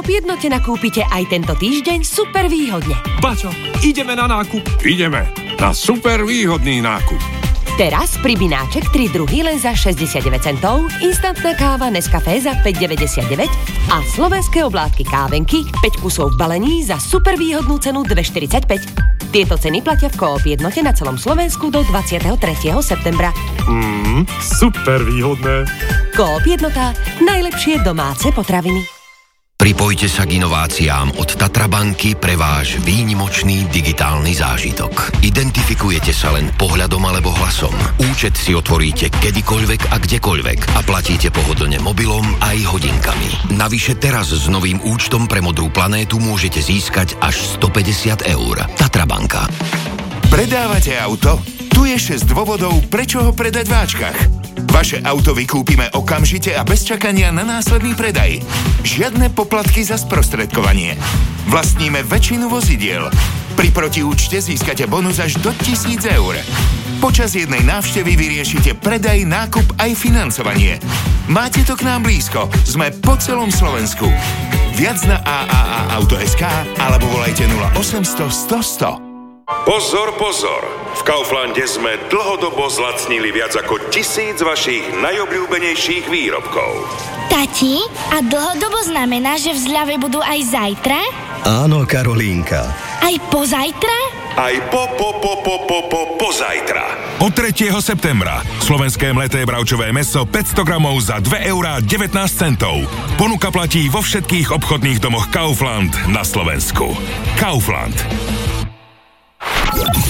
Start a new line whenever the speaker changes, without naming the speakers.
Coop Jednote nakúpite aj tento týždeň super výhodne.
Bačo, ideme na nákup. Ideme na super výhodný nákup.
Teraz pribináček 3 druhy len za 69 centov, instantná káva Nescafé za 5,99 a slovenské oblátky kávenky 5 kusov v balení za super výhodnú cenu 2,45. Tieto ceny platia v Coop Jednote na celom Slovensku do 23. septembra.
Super výhodné.
Coop Jednota. Najlepšie domáce potraviny.
Pripojte sa k inováciám od Tatra banky pre váš výnimočný digitálny zážitok. Identifikujete sa len pohľadom alebo hlasom. Účet si otvoríte kedykoľvek a kdekoľvek a platíte pohodlne mobilom aj hodinkami. Navyše teraz s novým účtom pre Modrú planétu môžete získať až 150 eur. Tatra banka.
Predávate auto? Tu je 6 dôvodov, prečo ho predať v Ačkach. Vaše auto vykúpime okamžite a bez čakania na následný predaj. Žiadne poplatky za sprostredkovanie. Vlastníme väčšinu vozidiel. Pri protiúčte získate bonus až do 1,000 eur. Počas jednej návštevy vyriešite predaj, nákup aj financovanie. Máte to k nám blízko. Sme po celom Slovensku. Viac na AAA-auto.sk alebo volajte 0800 100 100.
Pozor, pozor! V Kauflande sme dlhodobo zlacnili viac ako 1000 vašich najobľúbenejších výrobkov.
Tati, a dlhodobo znamená, že v zľave budú aj zajtra?
Áno, Karolínka.
Aj pozajtra?
Aj pozajtra.
Od 3. septembra slovenské mleté bravčové mäso 500 gramov za 2,19 €. Ponuka platí vo všetkých obchodných domoch Kaufland na Slovensku. Kaufland.